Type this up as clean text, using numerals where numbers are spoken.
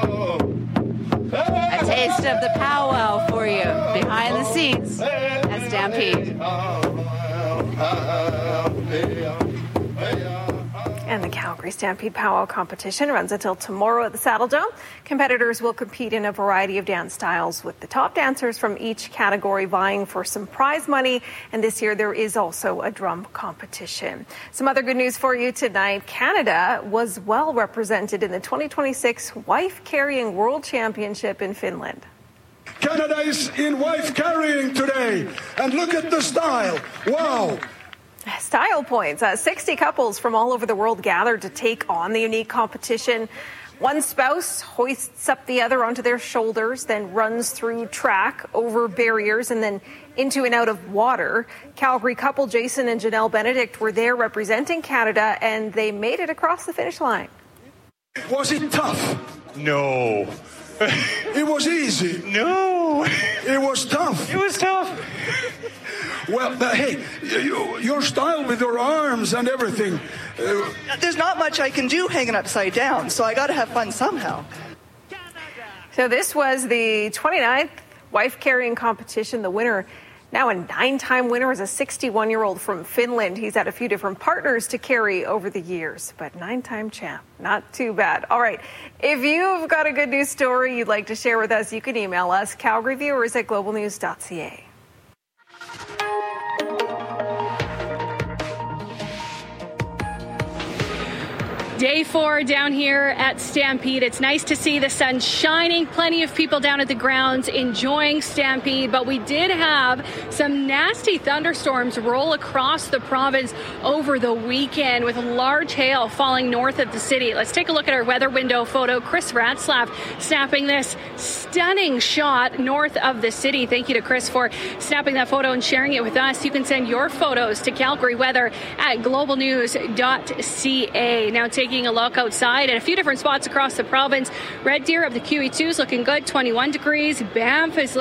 A taste of the powwow for you behind the scenes at Stampede. And the Calgary Stampede Powwow competition runs until tomorrow at the Saddledome. Competitors will compete in a variety of dance styles, with the top dancers from each category vying for some prize money. And this year there is also a drum competition. Some other good news for you tonight. Canada was well represented in the 2026 Wife Carrying World Championship in Finland. Canada is in wife carrying today. And look at the style. Wow. Style points. 60 couples from all over the world gathered to take on the unique competition. One spouse hoists up the other onto their shoulders, then runs through track, over barriers, and then into and out of water. Calgary couple Jason and Janelle Benedict were there representing Canada, and they made it across the finish line. Was it tough? No. It was easy. No. It was tough. It was tough. Well, hey, your style with your arms and everything. There's not much I can do hanging upside down, so I got to have fun somehow. So this was the 29th wife carrying competition. The winner, now a 9-time winner, is a 61-year-old from Finland. He's had a few different partners to carry over the years, but 9-time champ. Not too bad. All right. If you've got a good news story you'd like to share with us, you can email us, calgaryviewers@globalnews.ca. Day 4 down here at Stampede. It's nice to see the sun shining. Plenty of people down at the grounds enjoying Stampede, but we did have some nasty thunderstorms roll across the province over the weekend with large hail falling north of the city. Let's take a look at our weather window photo. Chris Ratzlaff snapping this stunning shot north of the city. Thank you to Chris for snapping that photo and sharing it with us. You can send your photos to Calgary Weather at globalnews.ca. Now taking a look outside at a few different spots across the province. Red Deer of the QE2 is looking good, 21 degrees. Banff is